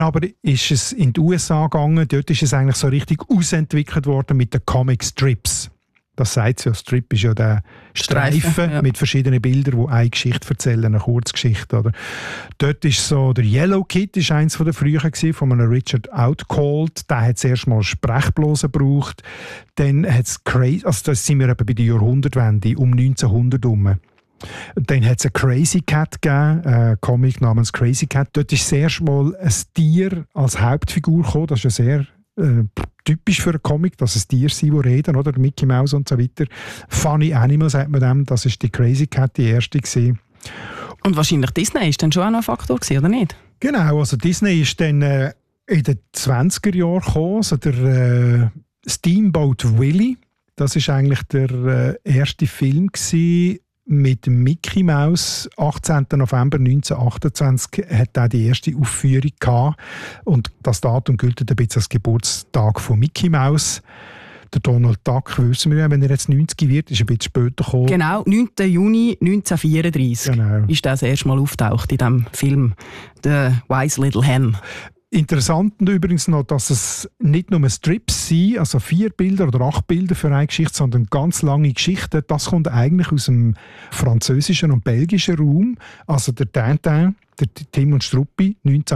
Aber ist es in die USA gegangen, dort ist es eigentlich so richtig ausentwickelt worden mit den Comic-Strips. Das sagt es ja, Strip ist ja der Streifen mit verschiedenen Bildern, die eine Geschichte erzählen, eine Kurzgeschichte. Oder? Dort ist so, der Yellow Kid ist eins der früheren gewesen, von einem Richard Outcault. Der hat zuerst mal Sprechblasen gebraucht. Dann hat es also das sind wir etwa bei der Jahrhundertwende, um 1900 herum. Dann hat es einen Crazy Cat gegeben, einen Comic namens Crazy Cat. Dort ist zuerst mal ein Tier als Hauptfigur gekommen. Das ist ja sehr typisch für einen Comic, dass es Tiere sind, die reden, oder? Mickey Mouse und so weiter. Funny Animal sagt man dem, das ist die Crazy Cat, die erste gewesen. Und wahrscheinlich Disney ist dann schon auch noch ein Faktor gewesen, oder nicht? Genau, also Disney ist dann in den 20er Jahren gekommen, also der Steamboat Willie, das ist eigentlich der erste Film gewesen, mit Mickey Mouse. 18. November 1928 hat er die erste Aufführung gehabt. Und das Datum gilt ein bisschen als Geburtstag von Mickey Mouse. Der Donald Duck, wissen wir ja, wenn er jetzt 90 wird, ist ein bisschen später gekommen. Genau, 9. Juni 1934 ist das erste Mal auftaucht in diesem Film «The Wise Little Hen». Interessant übrigens noch, dass es nicht nur Strips sind, also 4 Bilder oder 8 Bilder für eine Geschichte, sondern ganz lange Geschichten. Das kommt eigentlich aus dem französischen und belgischen Raum. Also der Tintin, der Tim und Struppi,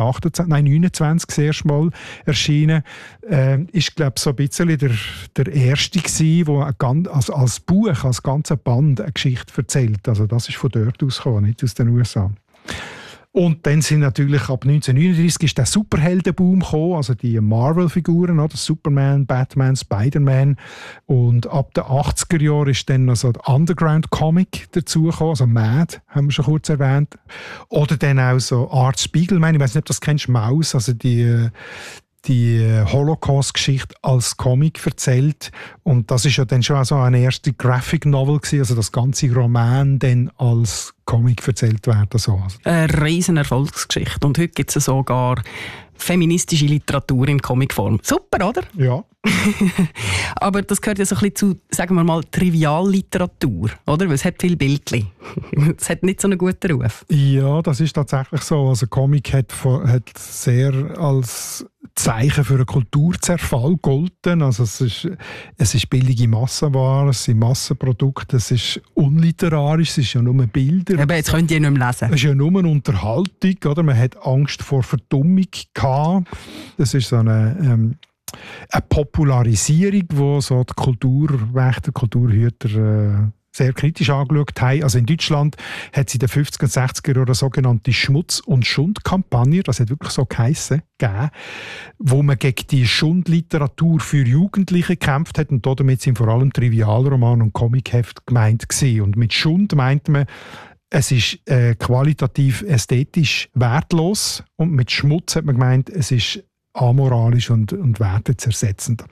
1929 das erste Mal erschienen, ist, glaube ich, so ein bisschen der erste gewesen, der als Buch, als ganzer Band eine Geschichte erzählt. Also das ist von dort ausgekommen, nicht aus den USA. Und dann sind natürlich ab 1939 ist der Superheldenboom gekommen, also die Marvel-Figuren, oder? Superman, Batman, Spider-Man. Und ab den 80er Jahren ist dann also der Underground-Comic dazugekommen, also Mad, haben wir schon kurz erwähnt. Oder dann auch so Art Spiegelman, ich weiß nicht, ob du das kennst, Maus, also die Holocaust-Geschichte als Comic erzählt. Und das ist ja dann schon so eine erste Graphic Novel gewesen, also das ganze Roman dann als Comic erzählt werden. So. Eine riesen Erfolgsgeschichte. Und heute gibt es sogar feministische Literatur in Comicform. Super, oder? Ja. Aber das gehört ja so ein bisschen zu, sagen wir mal, Trivialliteratur, oder? Weil es hat viel Bildchen. Es hat nicht so einen guten Ruf. Ja, das ist tatsächlich so. Also Comic hat sehr als Zeichen für einen Kulturzerfall gegolten. Also es ist billige Massenware, es sind Massenprodukte, es ist unliterarisch, es ist ja nur Bilder. Aber jetzt könnt ihr nicht mehr lesen. Es ist ja nur eine Unterhaltung, oder? Man hat Angst vor Verdummung gehabt. Das ist so eine Popularisierung, die so die Kulturwächter, Kulturhüter sehr kritisch angeschaut haben. Also in Deutschland hat es in den 50er und 60er Jahren eine sogenannte Schmutz- und Schund-Kampagne, das hat wirklich so geheissen, gegeben, wo man gegen die Schundliteratur für Jugendliche gekämpft hat, und damit sind vor allem Trivialroman und Comicheft gemeint gewesen. Und mit Schund meint man, es ist qualitativ ästhetisch wertlos, und mit Schmutz hat man gemeint, es ist amoralisch und wertezersetzend.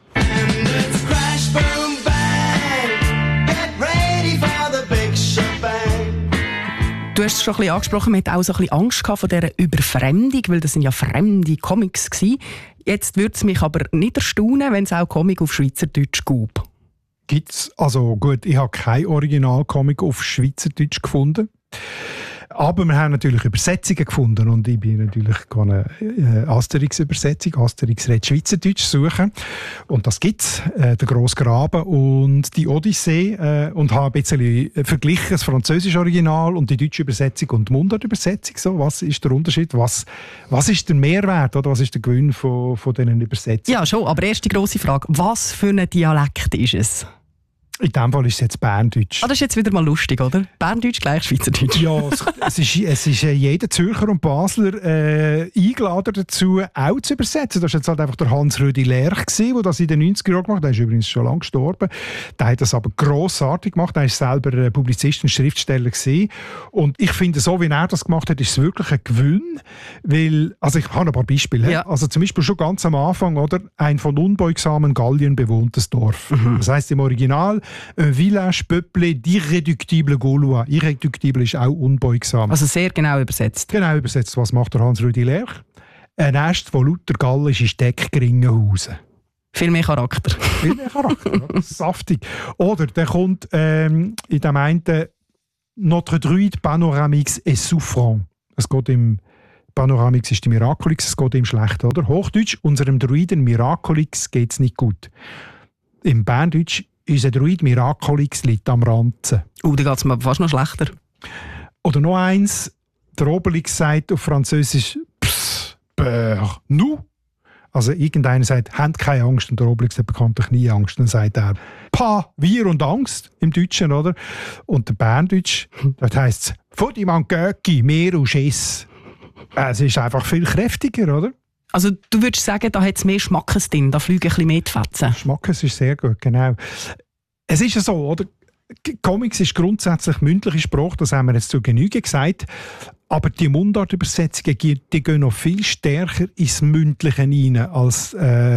Du hast es schon ein bisschen angesprochen, man hat auch so ein bisschen Angst vor dieser Überfremdung, weil das sind ja fremde Comics gewesen. Jetzt würde es mich aber nicht erstaunen, wenn es auch Comic auf Schweizerdeutsch gibt. Gibt's? Also gut, ich habe kein Originalcomic auf Schweizerdeutsch gefunden. Aber wir haben natürlich Übersetzungen gefunden, und ich bin natürlich eine Asterix-Übersetzung, Asterix redet Schweizerdeutsch, suchen. Und das gibt's, der grosse Graben und die Odyssee, und habe ein bisschen verglichen, das französische Original und die deutsche Übersetzung und die Mundartübersetzung. So, was ist der Unterschied? Was ist der Mehrwert, oder was ist der Gewinn von diesen Übersetzungen? Ja, schon, aber erste grosse Frage, was für ein Dialekt ist es? In diesem Fall ist es jetzt Berndeutsch. Das ist jetzt wieder mal lustig, oder? Berndeutsch gleich Schweizerdeutsch. Ja, es ist jeder Zürcher und Basler eingeladen dazu, auch zu übersetzen. Das war jetzt halt einfach der Hans-Rüdi Lerch, der das in den 90er Jahren gemacht hat. Der ist übrigens schon lange gestorben. Der hat das aber grossartig gemacht. Er war selber Publizist und Schriftsteller gewesen. Und ich finde, so wie er das gemacht hat, ist es wirklich ein Gewinn. Weil, also ich habe ein paar Beispiele. Ja. Also zum Beispiel schon ganz am Anfang, oder? Ein von unbeugsamen Gallien bewohntes Dorf. Das heisst im Original ein village peuplé d'irréductibles Gaulois. Irréductible ist auch unbeugsam. Also sehr genau übersetzt. Genau übersetzt. Was macht der Hans-Rüdi Lerch? Ein Nest von lauter gallische Steckgringenhausen. Viel mehr Charakter. Viel mehr Charakter. Saftig. Oder der kommt in dem einen «Notre druide panoramique est souffrant». Es geht im Panoramix ist die Miraculix, es geht ihm schlecht, oder? Hochdeutsch, unserem Druiden Miraculix geht es nicht gut. Im Berndeutsch, unser Druid Miraculix liegt am Ranzen. Da geht es mir fast noch schlechter. Oder noch eins, der Obelix sagt auf Französisch «Psst, peur, nous». Also irgendeiner sagt «Habt keine Angst» und der Obelix hat bekanntlich nie Angst. Dann sagt er «Pa, wir und Angst» im Deutschen, oder? Und der Berndeutsch, dort heisst es «Fodi man Göcki, mehr und Schiss». Es ist einfach viel kräftiger, oder? Also du würdest sagen, da hat es mehr Schmackes drin, da fliegen ein bisschen mehr die Fetzen. Schmackes ist sehr gut, genau. Es ist ja so, oder? Comics ist grundsätzlich mündliche Sprache, das haben wir jetzt zu Genüge gesagt. Aber die Mundartübersetzungen die gehen noch viel stärker ins Mündliche rein als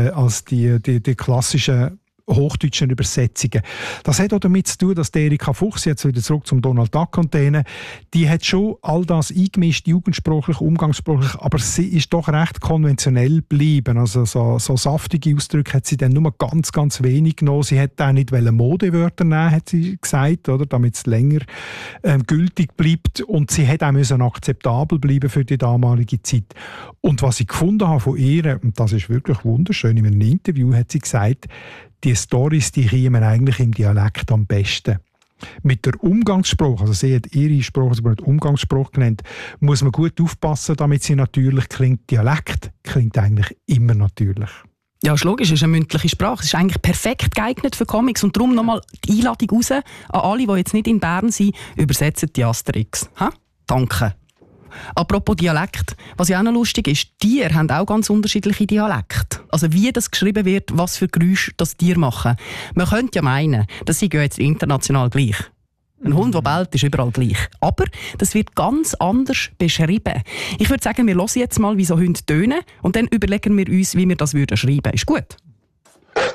die klassischen hochdeutschen Übersetzungen. Das hat auch damit zu tun, dass Erika Fuchs, jetzt wieder zurück zum Donald Duck und denen, die hat schon all das eingemischt, jugendsprachlich, umgangssprachlich, aber sie ist doch recht konventionell geblieben. Also so saftige Ausdrücke hat sie dann nur ganz, ganz wenig genommen. Sie hat auch nicht Modewörter nehmen, hat sie gesagt, oder, damit es länger gültig bleibt. Und sie hat auch müssen akzeptabel bleiben für die damalige Zeit. Und was ich gefunden habe von ihr, und das ist wirklich wunderschön, in einem Interview hat sie gesagt, die Storys, die kommen eigentlich im Dialekt am besten. Mit der Umgangssprache, also sie hat ihre Sprache, sie hat Umgangssprache genannt, muss man gut aufpassen, damit sie natürlich klingt. Dialekt klingt eigentlich immer natürlich. Ja, ist logisch, es ist eine mündliche Sprache. Es ist eigentlich perfekt geeignet für Comics. Und darum nochmal die Einladung raus an alle, die jetzt nicht in Bern sind, übersetzen die Asterix. Ha? Danke. Apropos Dialekt, was ja auch noch lustig ist, Tiere haben auch ganz unterschiedliche Dialekte. Also wie das geschrieben wird, was für Geräusche das Tiere machen. Man könnte ja meinen, das sei ja jetzt international gleich. Ein Hund, der bellt, ist überall gleich. Aber das wird ganz anders beschrieben. Ich würde sagen, wir hören jetzt mal, wie so Hunde tönen und dann überlegen wir uns, wie wir das schreiben würden. Ist gut?